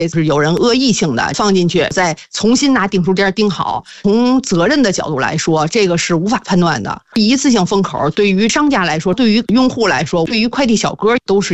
是有人恶意性的放进去，再重新拿订书针钉好。从责任的角度来说，这个是无法判断的。一次性封口对于商家来说，对于用户来说，对于快递小哥都是